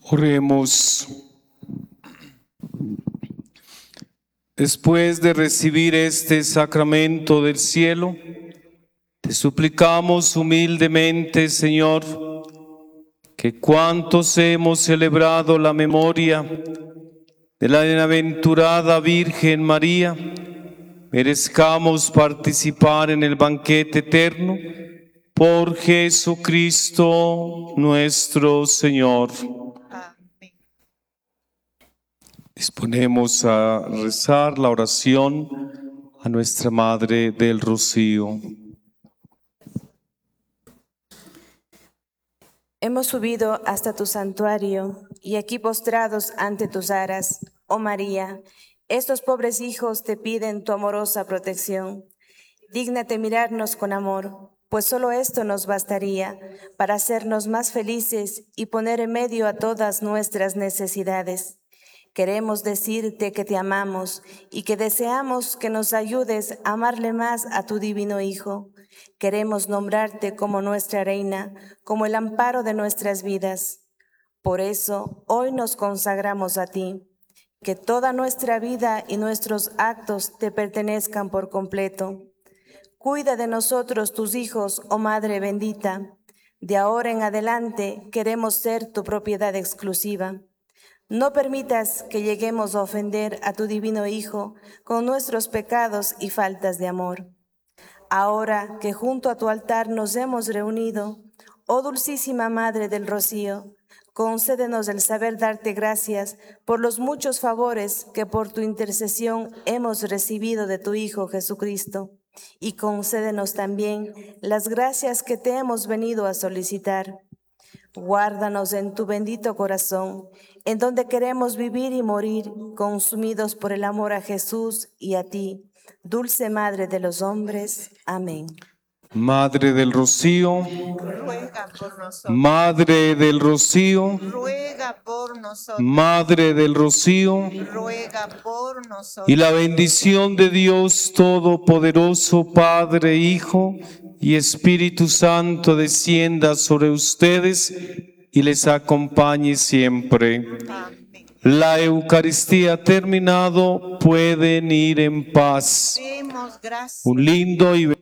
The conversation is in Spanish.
Oremos. Después de recibir este sacramento del cielo, te suplicamos humildemente, Señor, que cuantos hemos celebrado la memoria de la bienaventurada Virgen María, merezcamos participar en el banquete eterno por Jesucristo nuestro Señor. Amén. Disponemos a rezar la oración a nuestra Madre del Rocío. Hemos subido hasta tu santuario y aquí postrados ante tus aras, oh María, estos pobres hijos te piden tu amorosa protección. Dígnate mirarnos con amor, pues solo esto nos bastaría para hacernos más felices y poner en medio a todas nuestras necesidades. Queremos decirte que te amamos y que deseamos que nos ayudes a amarle más a tu divino Hijo. Queremos nombrarte como nuestra reina, como el amparo de nuestras vidas. Por eso, hoy nos consagramos a ti. Que toda nuestra vida y nuestros actos te pertenezcan por completo. Cuida de nosotros, tus hijos, oh Madre bendita. De ahora en adelante queremos ser tu propiedad exclusiva. No permitas que lleguemos a ofender a tu divino Hijo con nuestros pecados y faltas de amor. Ahora que junto a tu altar nos hemos reunido, oh dulcísima Madre del Rocío, concédenos el saber darte gracias por los muchos favores que por tu intercesión hemos recibido de tu Hijo Jesucristo, y concédenos también las gracias que te hemos venido a solicitar. Guárdanos en tu bendito corazón, en donde queremos vivir y morir, consumidos por el amor a Jesús y a ti, dulce Madre de los hombres. Amén. Madre del Rocío, Ruega por nosotros. Madre del Rocío, Ruega por nosotros. Madre del Rocío, Ruega por nosotros. y la bendición de Dios Todopoderoso, Padre, Hijo y Espíritu Santo descienda sobre ustedes y les acompañe siempre. Amén. La Eucaristía ha terminado, pueden ir en paz. Demos gracias. Un lindo y